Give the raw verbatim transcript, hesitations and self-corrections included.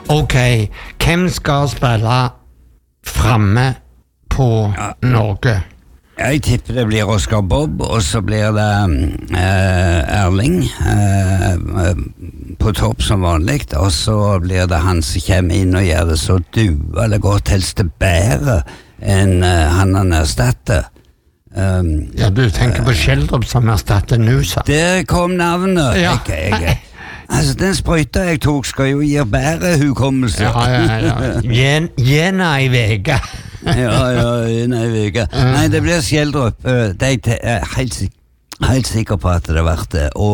Ok, hvem skal spille framme på ja. Norge? Jeg tipper det blir Oscar Bob, og så blir det uh, Erling uh, på topp som vanlig, og så blir det han som kommer inn og gjør det så du eller godt helst det bedre enn uh, han han erstatter. Um, ja, du tenker på Schjelderup som erstatter Nusa. Der kom navnet. Ja. Jeg, jeg, altså, den sprøyta jeg tok skal jo gi bedre hukommelse. Ja, ja, ja. Gjen, gjena i vega. ja, ja, gjena i vega. Nei, det blir Schjelderup. Det er jeg helt, helt sikker på at det har vært det. Og